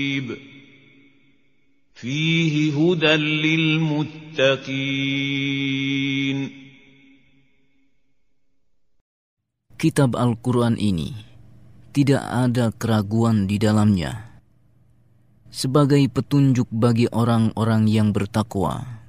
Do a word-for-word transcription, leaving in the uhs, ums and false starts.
فيه هدى للمتقين. Kitab Al-Quran ini tidak ada keraguan di dalamnya, sebagai petunjuk bagi orang-orang yang bertakwa